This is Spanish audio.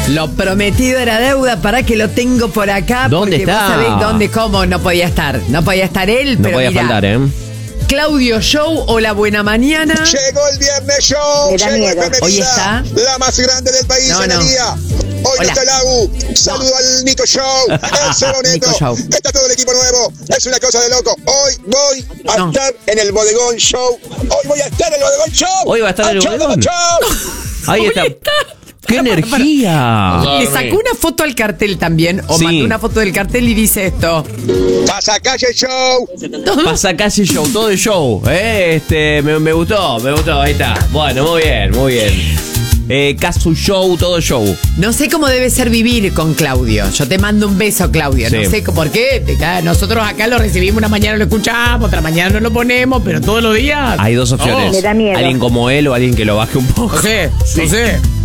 Lo prometido era deuda, para que lo tengo por acá. ¿Dónde porque está? Vos sabés dónde, cómo no podía estar. No podía estar él, No pero podía mirá, faltar, ¿eh? Claudio Show, hola, buena mañana. Llegó el Viernes Show. Me da Llegó miedo. Efemérida, Hoy está. la más grande del país No, en el no. día. Hoy no Hola. está el Agu. Saludo al Nico Show. El Cero Neto. Nico Show. Está todo el equipo nuevo. Es una cosa de loco. Hoy voy a No. estar en el Bodegón Show. Hoy voy a estar en el Bodegón Show. Hoy va a estar en el Show, Bodegón. Show. Ahí está. ¡Qué energía! Le sacó una foto al cartel también, o Sí. mandó una foto del cartel y dice esto. Pasacalle Show. Pasa casi show, todo el show. Me gustó, ahí está. Bueno, muy bien. Casu Show, todo show. No sé cómo debe ser vivir con Claudio. Yo te mando un beso, Claudio. Sí. No sé por qué. Nosotros acá lo recibimos, una mañana lo escuchamos, otra mañana no lo ponemos, pero todos los días. Hay dos opciones. Me da miedo. Alguien como él o alguien que lo baje un poco. No sé, no sé.